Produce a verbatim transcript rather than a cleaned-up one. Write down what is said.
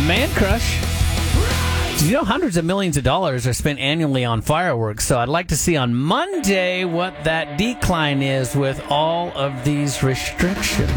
Man Crush. You know, hundreds of millions of dollars are spent annually on fireworks, so I'd like to see on Monday what that decline is with all of these restrictions.